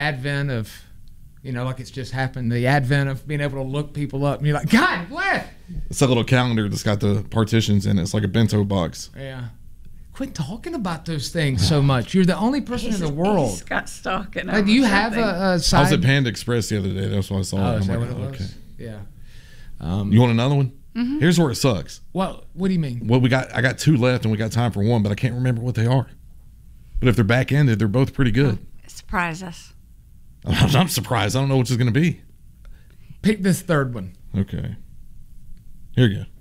advent of, like it's just happened, the advent of being able to look people up and you're like, God bless. It's a little calendar that's got the partitions in it. It's like a bento box. Yeah. Quit talking about those things so much. You're the only person in the world. He's got stalking. Do you have a side? I was at Panda Express the other day. That's why I saw it. Oh, is that like, what it was? okay. Yeah. You want another one? Mm-hmm. Here's where it sucks. What do you mean? Well, I got 2 left, and we got time for 1, but I can't remember what they are. But if they're back-ended, they're both pretty good. Surprise us. I'm surprised. I don't know what it's going to be. Pick this third one. Okay. Here you go.